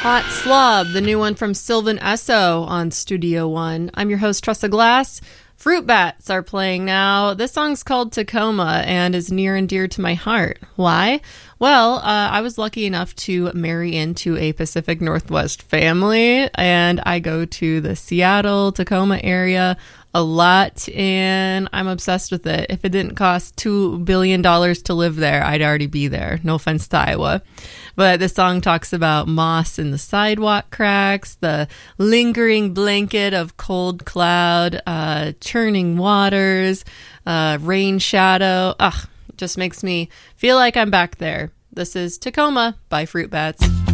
Hot Slob, the new one from Sylvan Esso on Studio One. I'm your host, Tressa Glass. Fruit Bats are playing now. This song's called Tacoma and is near and dear to my heart. Why? Well, I was lucky enough to marry into a Pacific Northwest family, and I go to the Seattle, Tacoma area a lot, and I'm obsessed with it. If it didn't cost $2 billion to live there, I'd already be there. No offense to Iowa. But this song talks about moss in the sidewalk cracks, the lingering blanket of cold cloud, churning waters, rain shadow. Ugh, just makes me feel like I'm back there. This is Tacoma by Fruit Bats.